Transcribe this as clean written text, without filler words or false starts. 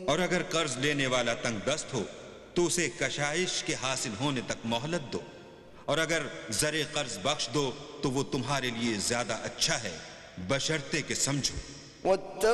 और अगर कर्ज लेने वाला तंगदस्त हो तो उसे कशाइश के हासिल होने तक मोहलत दो, और अगर जरे कर्ज बख्श दो तो वो तुम्हारे लिए ज्यादा अच्छा है, बशर्ते के समझो।